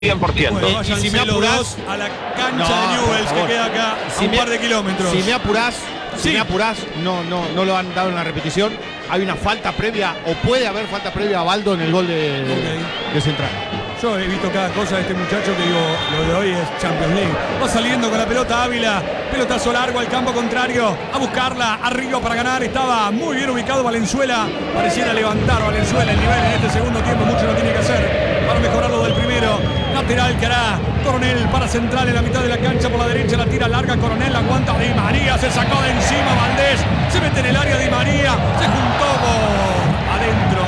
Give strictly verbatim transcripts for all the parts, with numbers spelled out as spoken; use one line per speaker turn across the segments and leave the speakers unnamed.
cien por ciento.
Bueno,
Y si me apurás
a la cancha
no,
de Newell's,
por
que
favor.
queda acá
Si
a un
me,
par de kilómetros.
Si me apurás, si
Sí.
me apurás, no, no, no lo han dado en la repetición. Hay una falta previa, o puede haber falta previa a Baldo en el gol de,
Ok.
de Central.
Yo he visto cada cosa de este muchacho que digo, lo de hoy es Champions League. Va saliendo con la pelota Ávila, pelotazo largo al campo contrario, a buscarla, arriba para ganar. Estaba muy bien ubicado Valenzuela. Pareciera levantar Valenzuela el nivel en este segundo tiempo. Mucho no tiene que hacer para mejorar lo del primero. Lateral que hará Coronel para Central en la mitad de la cancha por la derecha. La tira larga, Coronel la aguanta Di María. Se sacó de encima Valdés. Se mete en el área Di María. Se juntó por adentro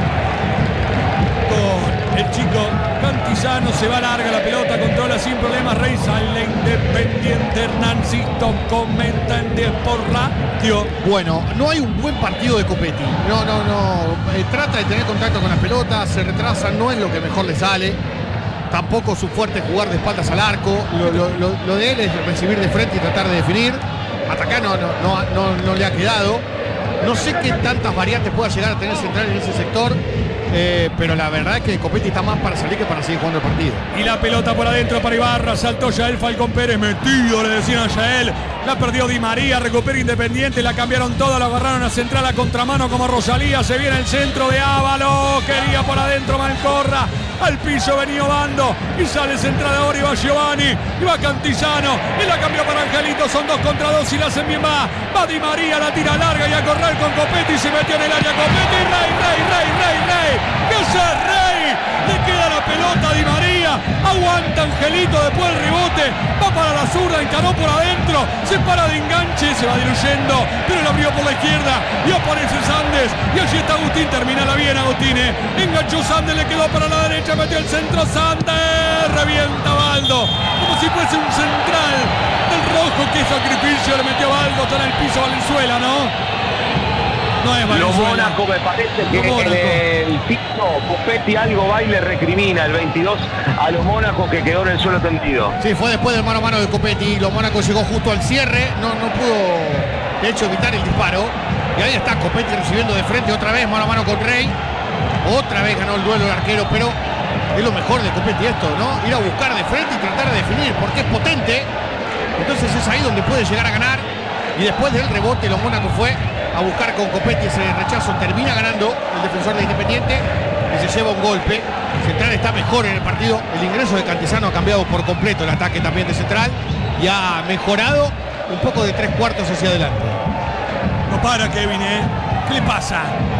con el chico Cantizano. Se va larga la pelota, controla sin problemas Rey. Sale Independiente. Hernancito comenta en diez por radio.
Bueno, no hay un buen partido de Copetti. No, no, no. Eh, trata de tener contacto con las pelotas, se retrasa, no es lo que mejor le sale. Tampoco su fuerte es jugar de espaldas al arco. Lo, lo, lo, lo de él es recibir de frente y tratar de definir. Atacar no, no, no, no, no le ha quedado. No sé qué tantas variantes pueda llegar a tener Central en ese sector. Eh, pero la verdad es que Copetti está más para salir que para seguir jugando el partido.
Y la pelota por adentro para Ibarra. Saltó Yael Falcón Pérez. Metido, le decían a Yael. La perdió Di María. Recupera Independiente. La cambiaron toda. La agarraron a Central a contramano como Rosalía. Se viene el centro de Ávalo. Quería por adentro Malcorra. Al piso venía Bando. Y sale Central ahora. Y va Giovanni. Y va Cantizano. Y la cambió para Angelito. Son dos contra dos. Y la hacen bien va. Va Di María. La tira larga y a correr con Copetti. Se metió en el área Copetti. Rey, rey, rey, rey, rey. ¡Que se Rey! Le queda la pelota a Di María. Aguanta Angelito después del rebote. Va para la zurda, encaró por adentro. Se para de enganche, se va diluyendo. Pero lo abrió por la izquierda. Y aparece Sandes. Y allí está Agustín. Termina bien Agustín. ¿eh? Enganchó Sandes, le quedó para la derecha. Metió el centro Sandes. Revienta Baldo. Como si fuese un central del rojo. Qué sacrificio le metió Baldo. Está en el piso Valenzuela, ¿no? No es
Lo
Valenzuela.
Mónaco me parece que
Lo Mónaco.
en el piso Copetti algo va y le recrimina el veintidós a los Mónaco que quedó en el suelo tendido.
Sí, fue después del mano a mano de Copetti. Los Mónaco llegó justo al cierre. No, no pudo, de hecho, evitar el disparo. Y ahí está Copetti recibiendo de frente otra vez, mano a mano con Rey. Otra vez ganó el duelo el arquero, pero es lo mejor de Copetti esto, ¿no? Ir a buscar de frente y tratar de definir, porque es potente. Entonces es ahí donde puede llegar a ganar. Y después del rebote, los Mónaco fue a buscar con Copetti ese rechazo. Termina ganando el defensor de Independiente, que se lleva un golpe. Central está mejor en el partido. El ingreso de Cantizano ha cambiado por completo el ataque también de Central y ha mejorado un poco de tres cuartos hacia adelante.
No para Kevin, ¿eh? ¿Qué le pasa?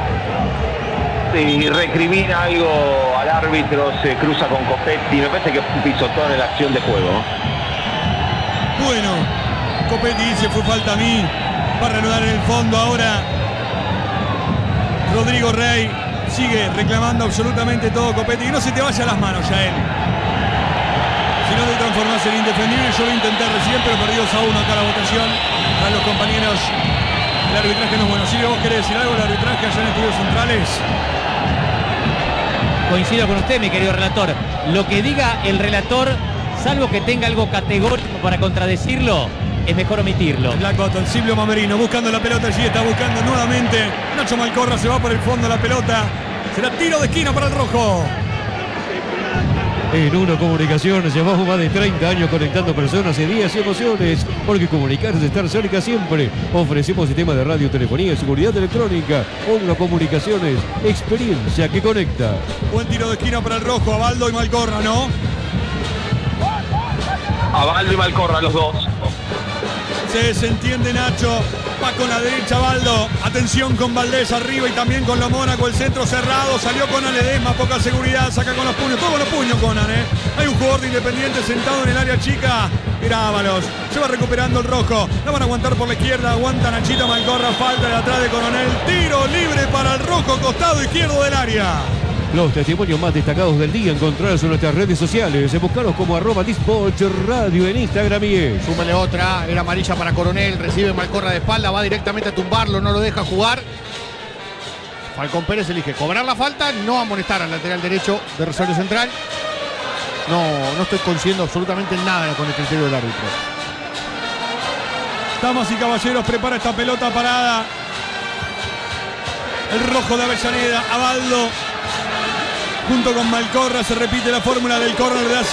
Y recrimina algo al árbitro, se cruza con Copetti. Me parece que fue un pisotón en la acción de juego.
Bueno, Copetti dice fue falta a mí. Va a reanudar en el fondo ahora. Rodrigo Rey sigue reclamando absolutamente todo Copetti. Y no se te vaya a las manos ya él. Si no te transformás en indefendible, yo lo intenté recién, pero perdidos a uno acá la votación. A los compañeros, el arbitraje no es bueno. Silvio, ¿vos querés decir algo del arbitraje allá en Estudios Centrales?
Coincido con usted, mi querido relator. Lo que diga el relator, salvo que tenga algo categórico para contradecirlo, es mejor omitirlo.
El Black Bottle, Silvio Mamerino buscando la pelota allí, está buscando nuevamente. Nacho Malcorra se va por el fondo la pelota. Será tiro de esquina para el rojo.
En Uno Comunicaciones llevamos más de treinta años conectando personas, ideas y emociones, porque comunicarse es estar cerca siempre. Ofrecemos sistemas de radio, telefonía y seguridad electrónica. Uno Comunicaciones, experiencia que conecta.
Buen tiro de esquina para el rojo, Abaldo y Malcorra, ¿no?
Abaldo y Malcorra, los dos.
Se desentiende Nacho. Va con la derecha Baldo. Atención con Valdés arriba y también con lo Mónaco. El centro cerrado. Salió Conan Ledesma. Poca seguridad. Saca con los puños. Todo con los puños Conan, ¿eh? Hay un jugador de Independiente sentado en el área chica. Era Ábalos. Se va recuperando el rojo. La van a aguantar por la izquierda. Aguanta Nachito Malcorra. Falta de atrás de Coronel. Tiro libre para el rojo. Costado izquierdo del área.
Los testimonios más destacados del día encontrarlos en nuestras redes sociales. Buscaros como arroba Dispatch Radio en Instagram y es.
Súmele otra, era amarilla para Coronel, recibe Malcorra de espalda, va directamente a tumbarlo, no lo deja jugar. Falcón Pérez elige cobrar la falta, no amonestar al lateral derecho de Rosario Central. No, no estoy consiguiendo absolutamente nada con el criterio del árbitro.
Damas y caballeros, prepara esta pelota parada. El rojo de Avellaneda, Abaldo. junto con Malcorra se repite la fórmula del córner de